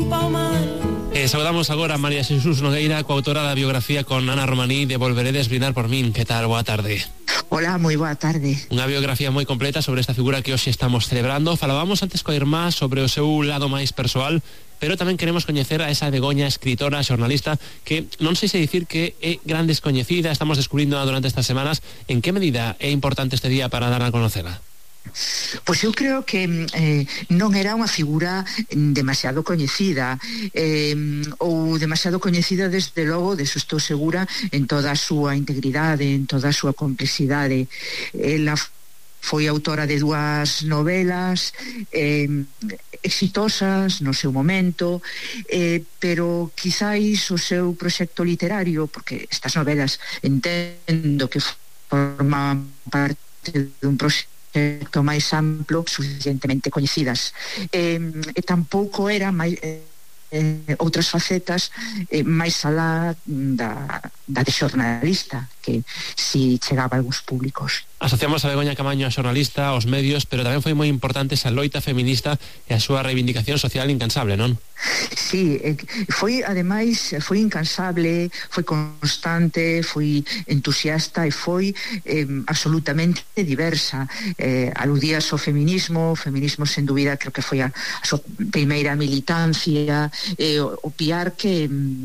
Saudamos agora a María Xesús Nogueira, coautora da biografía con Ana Romaní de Volveredes brindar por min. Que tal? Boa tarde. Hola, moi boa tarde. Unha biografía moi completa sobre esta figura que hoxe estamos celebrando. Falábamos antes coa irmá sobre o seu lado máis persoal, pero tamén queremos coñecer a esa Begoña, escritora, xornalista, que non sei se dicir que é gran descoñecida, estamos descubrindo durante estas semanas. En que medida é importante este día para dar a conocela? Pois eu creo que non era unha figura demasiado coñecida ou demasiado coñecida, desde logo, deso estou segura, en toda a súa integridade, en toda a súa complexidade. Ela foi autora de 2 novelas exitosas no seu momento, pero quizáis o seu proxecto literario, porque estas novelas entendo que forman parte dun proxecto máis amplo, suficientemente coñecidas, e tampouco era máis outras facetas máis alá da de xornalista, que si chegaba a algúns públicos. Asociamos a Begoña Camaño a xornalista, aos medios, pero tamén foi moi importante esa loita feminista e a súa reivindicación social incansable, non? Sí, ademais foi incansable, foi constante, foi entusiasta e foi absolutamente diversa. Aludías ao feminismo sen dúbida, creo que foi a súa primeira militancia, o piar que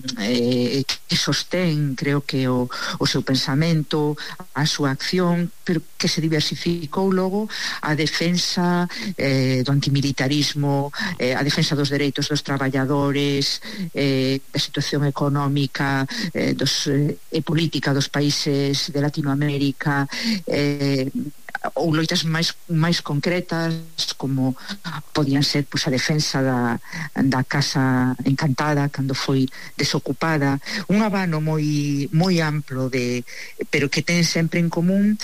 sostén, creo que o seu pensamento, a súa acción, pero que se diversificou logo a defensa do antimilitarismo, a defensa dos dereitos dos traballadores, a situación económica e política dos países de Latinoamérica, ou loitas máis concretas, como podían ser a defensa da Casa Encantada cando foi desocupada. Un abano moi amplo, pero que ten sempre en común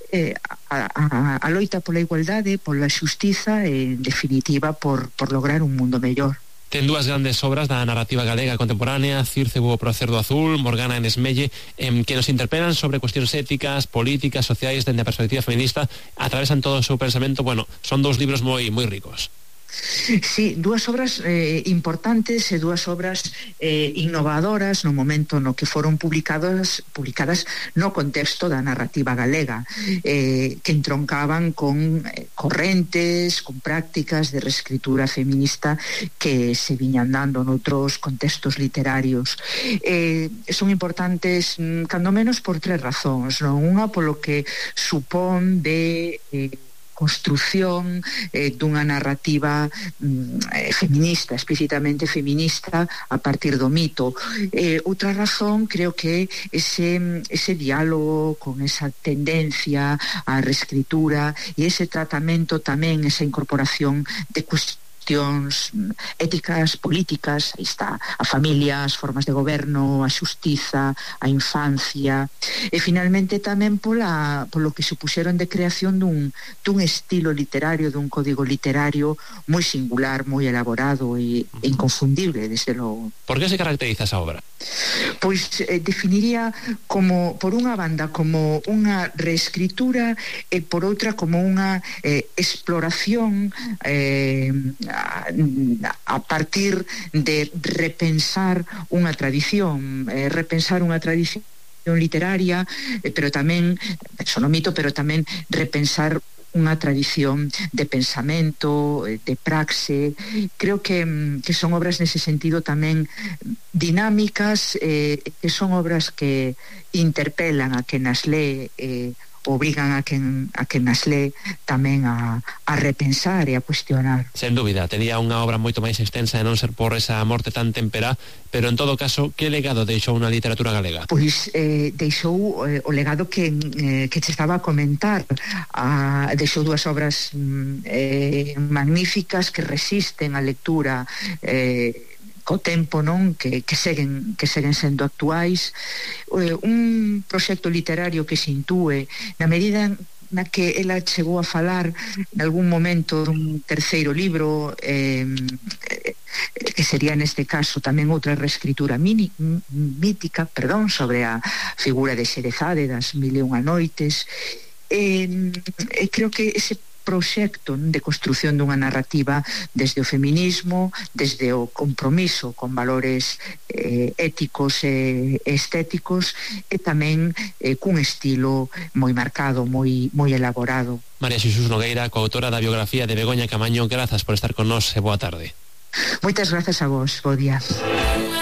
a loita pola igualdade, pola xustiza e, en definitiva, por lograr un mundo mellor. Ten 2 grandes obras da narrativa galega contemporánea, Circe o Procerdo Azul, Morgana en Esmelle, que nos interpelan sobre cuestións éticas, políticas, sociais, dende a perspectiva feminista, atravesan todo o seu pensamento. Bueno, son 2 libros moi ricos. Sí, 2 obras importantes e 2 obras innovadoras no momento no que foron publicadas no contexto da narrativa galega, que entroncaban con correntes, con prácticas de reescritura feminista que se viñan dando noutros contextos literarios. Son importantes, cando menos, por 3 razóns, non? Unha, polo que supón de construción dunha narrativa feminista, explícitamente feminista, a partir do mito. Outra razón, creo que ese diálogo con esa tendencia á reescritura e ese tratamento tamén, esa incorporación de cuestións éticas, políticas, aí está, a familia, as formas de goberno, a xustiza, a infancia, e finalmente tamén polo que supuxeron de creación dun estilo literario, dun código literario moi singular, moi elaborado e inconfundible, desde logo. Por que se caracteriza esa obra? Pois definiría como, por unha banda, como unha reescritura, e por outra como unha exploración a partir de repensar unha tradición literaria, pero tamén sonomito, pero tamén repensar unha tradición de pensamento, de praxe. Creo que son obras nese sentido tamén dinámicas, que son obras que interpelan a quen as lee, obrigan a quen as lee tamén a repensar e a cuestionar. Sen dúbida, tería unha obra moito máis extensa e non ser por esa morte tan temperá, pero en todo caso, que legado deixou unha literatura galega? Pois deixou o legado que te estaba a comentar. Deixou 2 obras magníficas que resisten a lectura co tempo, non? Que seguen sendo actuais. Un proxecto literario que se intúe na medida na que ela chegou a falar en algún momento dun 3º libro, que sería neste caso tamén outra reescritura mítica, sobre a figura de Xerezade das Mil e Unha Noites. Creo que ese proxecto de construción dunha narrativa desde o feminismo, desde o compromiso con valores éticos e estéticos, e tamén cun estilo moi marcado, moi elaborado. María Xesús Nogueira, coautora da biografía de Begoña Camaño, grazas por estar con nós e boa tarde. Moitas grazas a vos, bo día.